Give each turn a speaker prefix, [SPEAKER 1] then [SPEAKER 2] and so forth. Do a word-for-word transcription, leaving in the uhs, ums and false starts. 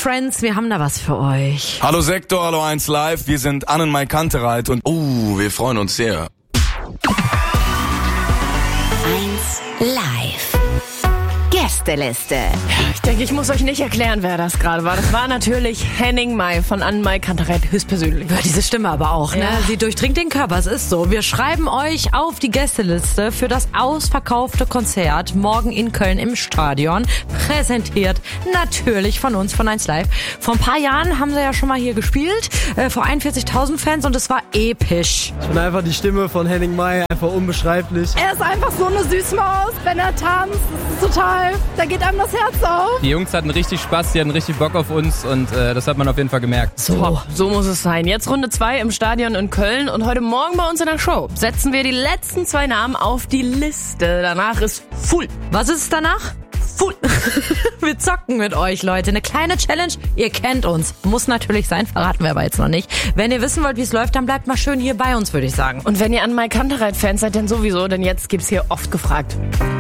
[SPEAKER 1] Friends, wir haben da was für euch.
[SPEAKER 2] Hallo Sektor, hallo eins Live, wir sind Annenmai Kantereit und uh, wir freuen uns sehr.
[SPEAKER 3] eins Live. Gästeliste.
[SPEAKER 4] Ich denke, ich muss euch nicht erklären, wer das gerade war. Das war natürlich Henning Mai von Annenmai Kantereit höchstpersönlich.
[SPEAKER 1] Ja, diese Stimme aber auch, ne?
[SPEAKER 4] Ja.
[SPEAKER 1] Sie durchdringt den Körper, es ist so. Wir schreiben euch auf die Gästeliste für das ausverkaufte Konzert morgen in Köln im Stadion. Präsentiert natürlich von uns, von eins Live. Vor ein paar Jahren haben sie ja schon mal hier gespielt, äh, vor einundvierzigtausend Fans und es war episch.
[SPEAKER 5] Ich bin einfach die Stimme von Henning Mai, einfach unbeschreiblich.
[SPEAKER 6] Er ist einfach so eine Süßmaus, wenn er tanzt. Das ist total, da geht einem das Herz auf.
[SPEAKER 7] Die Jungs hatten richtig Spaß, die hatten richtig Bock auf uns und äh, das hat man auf jeden Fall gemerkt.
[SPEAKER 1] So.
[SPEAKER 4] Top, so muss es sein. Jetzt Runde zwei im Stadion in Köln und heute Morgen bei uns in der Show setzen wir die letzten zwei Namen auf die Liste. Danach ist full.
[SPEAKER 1] Was ist es danach? Full. Wir zocken mit euch, Leute. Eine kleine Challenge. Ihr kennt uns. Muss natürlich sein, verraten wir aber jetzt noch nicht. Wenn ihr wissen wollt, wie es läuft, dann bleibt mal schön hier bei uns, würde ich sagen.
[SPEAKER 4] Und wenn ihr Annenmai Kantereit Fans seid, dann sowieso, denn jetzt gibt's hier oft gefragt.